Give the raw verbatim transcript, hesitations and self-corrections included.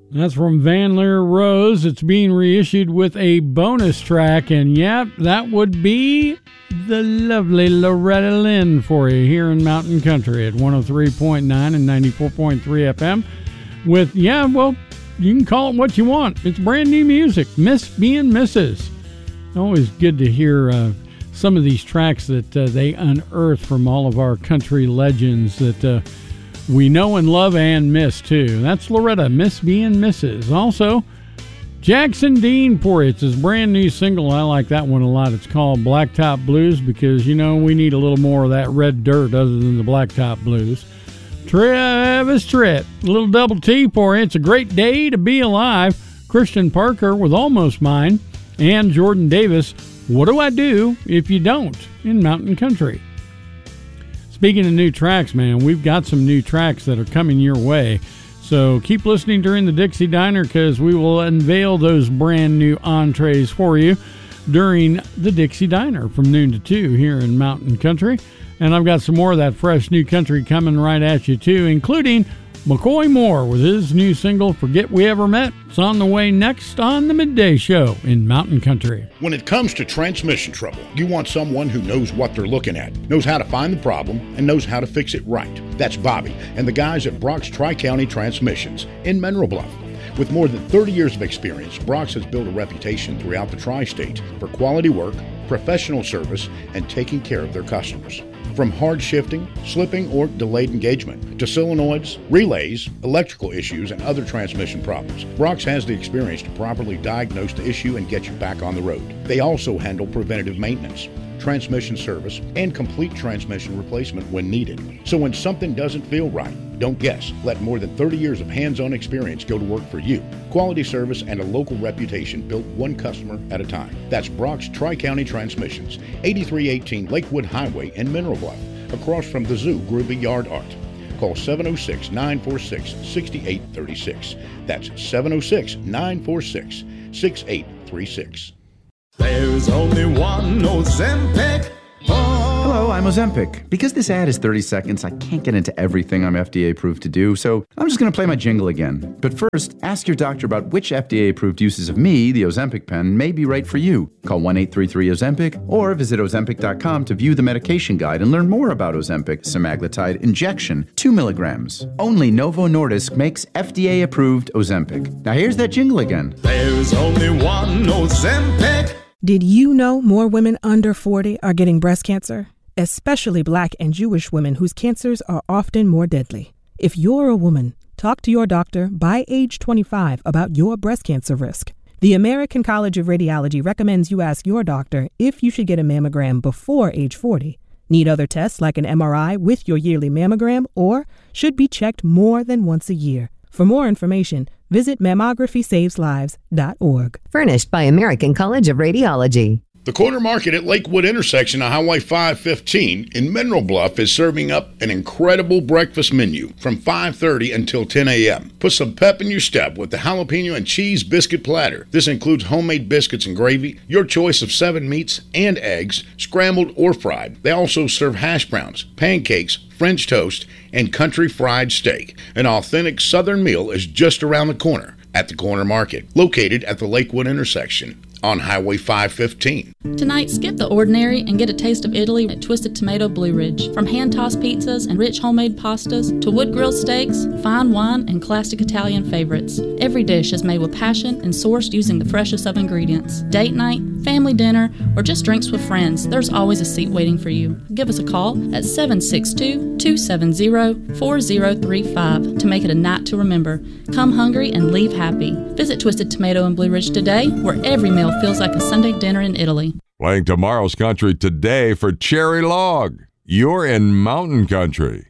That's from Van Leer Rose. It's being reissued with a bonus track, and yep, that would be the lovely Loretta Lynn for you here in Mountain Country at one oh three point nine and ninety-four point three F M with, yeah, well, you can call it what you want. It's brand new music, Miss Being Missus Always good to hear uh, some of these tracks that uh, they unearth from all of our country legends that uh, we know and love and miss, too. That's Loretta, Miss Being Missus Also, Jackson Dean for you. It's his brand new single. I like that one a lot. It's called Blacktop Blues because, you know, we need a little more of that red dirt other than the Blacktop Blues. Travis Tritt, a little double T for you. It's a great day to be alive. Christian Parker with Almost Mine. And Jordan Davis, What Do I Do If You Don't in Mountain Country. Speaking of new tracks, man, we've got some new tracks that are coming your way. So keep listening during the Dixie Diner because we will unveil those brand new entrees for you during the Dixie Diner from noon to two here in Mountain Country. And I've got some more of that fresh new country coming right at you too, including McCoy Moore with his new single, Forget We Ever Met. It's on the way next on the Midday Show in Mountain Country. When it comes to transmission trouble, you want someone who knows what they're looking at, knows how to find the problem, and knows how to fix it right. That's Bobby and the guys at Brock's Tri-County Transmissions in Mineral Bluff. With more than thirty years of experience, Brock's has built a reputation throughout the tri-state for quality work, professional service, and taking care of their customers. From hard shifting, slipping, or delayed engagement to solenoids, relays, electrical issues, and other transmission problems, Brock's has the experience to properly diagnose the issue and get you back on the road. They also handle preventative maintenance, transmission service, and complete transmission replacement when needed. So when something doesn't feel right, don't guess. Let more than thirty years of hands-on experience go to work for you. Quality service and a local reputation built one customer at a time. That's Brock's Tri-County Transmissions, eighty-three eighteen Lakewood Highway in Mineral Bluff, across from the Zoo Groovy Yard Art. Call seven oh six, nine four six, six eight three six. That's seven oh six, nine four six, six eight three six. There's only one Ozempic. Oh. Hello, I'm Ozempic. Because this ad is thirty seconds, I can't get into everything I'm F D A approved to do, so I'm just going to play my jingle again. But first, ask your doctor about which F D A approved uses of me, the Ozempic pen, may be right for you. Call one eight three three Ozempic or visit Ozempic dot com to view the medication guide and learn more about Ozempic semaglutide injection, two milligrams. Only Novo Nordisk makes F D A approved Ozempic. Now here's that jingle again. There's only one Ozempic. Did you know more women under forty are getting breast cancer? Especially Black and Jewish women whose cancers are often more deadly. If you're a woman, talk to your doctor by age twenty-five about your breast cancer risk. The American College of Radiology recommends you ask your doctor if you should get a mammogram before age forty. Need other tests like an M R I with your yearly mammogram or should be checked more than once a year. For more information, visit mammography saves lives dot org. Furnished by American College of Radiology. The Corner Market at Lakewood intersection of Highway five fifteen in Mineral Bluff is serving up an incredible breakfast menu from five thirty until ten a.m. Put some pep in your step with the jalapeno and cheese biscuit platter. This includes homemade biscuits and gravy, your choice of seven meats and eggs, scrambled or fried. They also serve hash browns, pancakes, French toast, and country fried steak. An authentic Southern meal is just around the corner at the Corner Market, located at the Lakewood intersection on Highway five fifteen. Tonight, skip the ordinary and get a taste of Italy at Twisted Tomato Blue Ridge. From hand-tossed pizzas and rich homemade pastas to wood-grilled steaks, fine wine, and classic Italian favorites, every dish is made with passion and sourced using the freshest of ingredients. Date night, family dinner, or just drinks with friends, there's always a seat waiting for you. Give us a call at seven six two, two seven zero, four zero three five to make it a night to remember. Come hungry and leave happy. Visit Twisted Tomato in Blue Ridge today, where every meal feels like a Sunday dinner in Italy. Playing tomorrow's country today for Cherry Log. You're in Mountain Country.